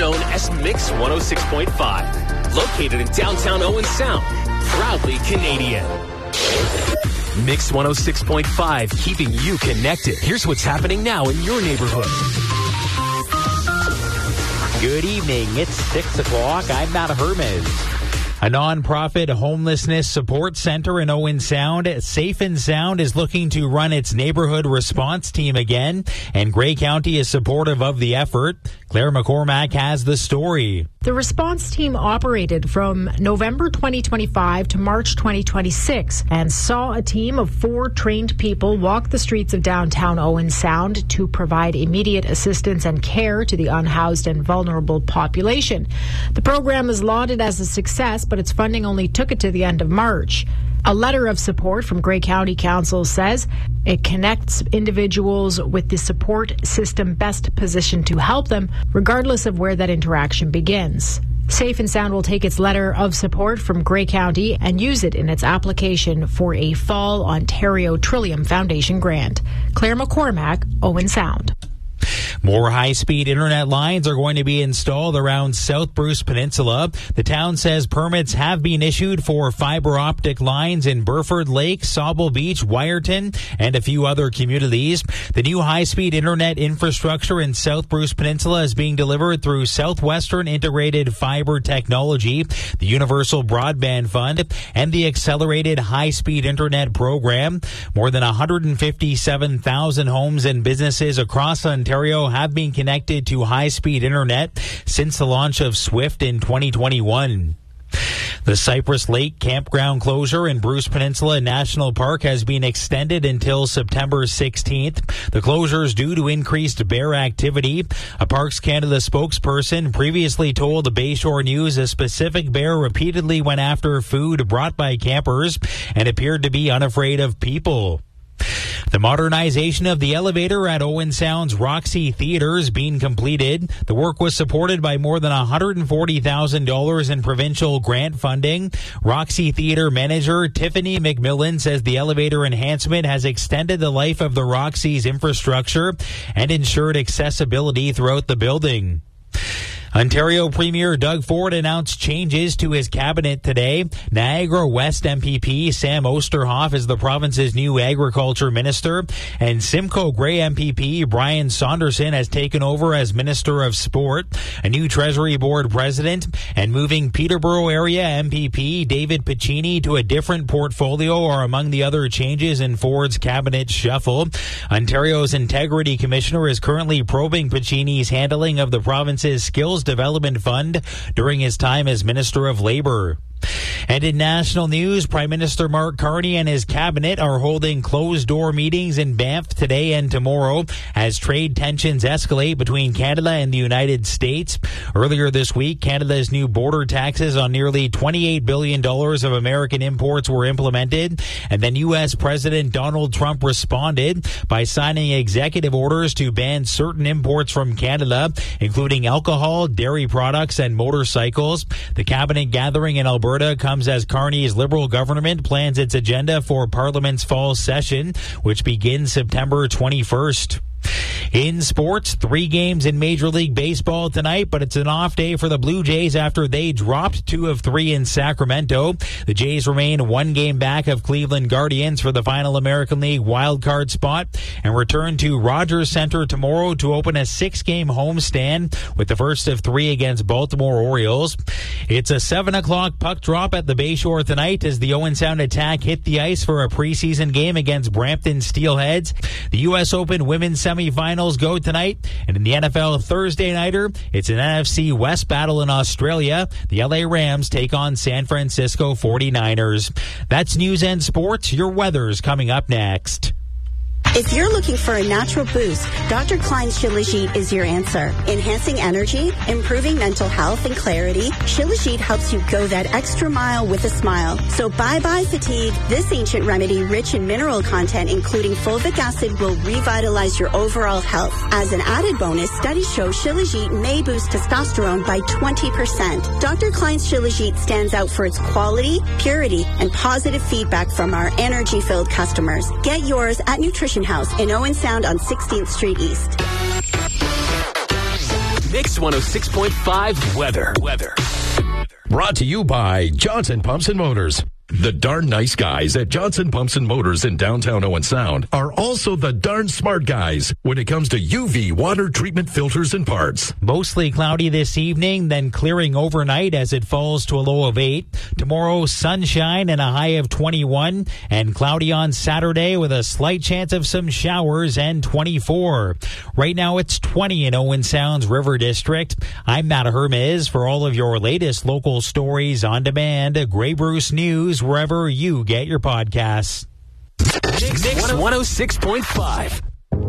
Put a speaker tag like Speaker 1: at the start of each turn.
Speaker 1: known as Mix 106.5. Located in downtown Owen Sound. Proudly Canadian. Mix 106.5, keeping you connected. Here's what's happening now in your neighborhood.
Speaker 2: Good evening. It's 6 o'clock. I'm Matt Hermes. A nonprofit homelessness support center in Owen Sound, Safe and Sound, is looking to run its neighborhood response team again, and Grey County is supportive of the effort. Claire McCormack has the story.
Speaker 3: The response team operated from November 2025 to March 2026 and saw a team of 4 trained people walk the streets of downtown Owen Sound to provide immediate assistance and care to the unhoused and vulnerable population. The program is lauded as a success, but its funding only took it to the end of March. A letter of support from Grey County Council says it connects individuals with the support system best positioned to help them, regardless of where that interaction begins. Safe and Sound will take its letter of support from Grey County and use it in its application for a Fall Ontario Trillium Foundation grant. Claire McCormack, Owen Sound.
Speaker 2: More high-speed internet lines are going to be installed around South Bruce Peninsula. The town says permits have been issued for fiber optic lines in Burford Lake, Sauble Beach, Wyerton, and a few other communities. The new high-speed internet infrastructure in South Bruce Peninsula is being delivered through Southwestern Integrated Fiber Technology, the Universal Broadband Fund, and the Accelerated High-Speed Internet Program. More than 157,000 homes and businesses across Ontario have been connected to high-speed internet since the launch of SWIFT in 2021. The Cypress Lake campground closure in Bruce Peninsula National Park has been extended until September 16th. The closure is due to increased bear activity. A Parks Canada spokesperson previously told the Bayshore News a specific bear repeatedly went after food brought by campers and appeared to be unafraid of people. The modernization of the elevator at Owen Sound's Roxy Theatre is being completed. The work was supported by more than $140,000 in provincial grant funding. Roxy Theatre manager Tiffany McMillan says the elevator enhancement has extended the life of the Roxy's infrastructure and ensured accessibility throughout the building. Ontario Premier Doug Ford announced changes to his cabinet today. Niagara West MPP Sam Osterhoff is the province's new agriculture minister, and Simcoe Grey MPP Brian Saunderson has taken over as Minister of Sport. A new Treasury Board president and moving Peterborough area MPP David Piccini to a different portfolio are among the other changes in Ford's cabinet shuffle. Ontario's Integrity Commissioner is currently probing Piccini's handling of the province's Skills Development Fund during his time as Minister of Labour. And in national news, Prime Minister Mark Carney and his cabinet are holding closed-door meetings in Banff today and tomorrow as trade tensions escalate between Canada and the United States. Earlier this week, Canada's new border taxes on nearly $28 billion of American imports were implemented, and then U.S. President Donald Trump responded by signing executive orders to ban certain imports from Canada, including alcohol, dairy products, and motorcycles. The cabinet gathering in Alberta comes as Carney's Liberal government plans its agenda for Parliament's fall session, which begins September 21st. In sports, 3 games in Major League Baseball tonight, but it's an off day for the Blue Jays after they dropped 2 of 3 in Sacramento. The Jays remain 1 game back of Cleveland Guardians for the final American League wildcard spot and return to Rogers Center tomorrow to open a 6-game homestand with the first of 3 against Baltimore Orioles. It's a 7 o'clock puck drop at the Bayshore tonight as the Owen Sound Attack hit the ice for a preseason game against Brampton Steelheads. The U.S. Open women's semifinals go tonight, and in the NFL Thursday nighter, it's an NFC West battle in Australia. The LA Rams take on San Francisco 49ers. That's news and sports. Your weather's coming up next.
Speaker 4: If you're looking for a natural boost, Dr. Klein's Shilajit is your answer. Enhancing energy, improving mental health and clarity, Shilajit helps you go that extra mile with a smile. So bye-bye fatigue. This ancient remedy, rich in mineral content, including fulvic acid, will revitalize your overall health. As an added bonus, studies show Shilajit may boost testosterone by 20%. Dr. Klein's Shilajit stands out for its quality, purity, and positive feedback from our energy-filled customers. Get yours at Nutrition House in Owen Sound on 16th Street East.
Speaker 1: Mix 106.5 weather.
Speaker 5: Brought to you by Johnson Pumps and Motors. The darn nice guys at Johnson Pumps and Motors in downtown Owen Sound are also the darn smart guys when it comes to UV water treatment filters and parts.
Speaker 2: Mostly cloudy this evening, then clearing overnight as it falls to a low of 8. Tomorrow, sunshine and a high of 21, and cloudy on Saturday with a slight chance of some showers and 24. Right now, it's 20 in Owen Sound's River District. I'm Matt Hermes for all of your latest local stories on demand. Grey Bruce News, wherever you get your podcasts.
Speaker 1: Mix 106.5.